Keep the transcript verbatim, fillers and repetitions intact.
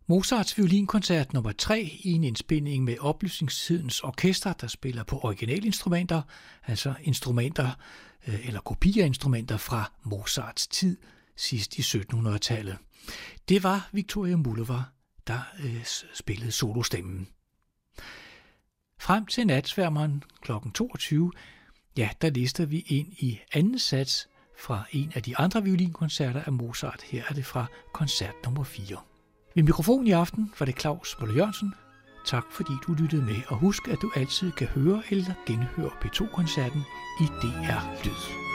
Mozarts violinkoncert nummer tre i en indspilning med oplysningstidens orkester, der spiller på originalinstrumenter, altså instrumenter øh, eller kopier af instrumenter fra Mozarts tid, sidst i syttenhundredetallet. Det var Viktoria Mullova, der øh, spillede solostemmen. Frem til natsværmeren klokken toogtyve, ja, der lister vi ind i anden sats fra en af de andre violinkoncerter af Mozart. Her er det fra koncert nummer fire. Ved mikrofonen i aften var det Claus Møller Jørgensen. Tak fordi du lyttede med, og husk at du altid kan høre eller genhøre P to-koncerten i D R Lyd.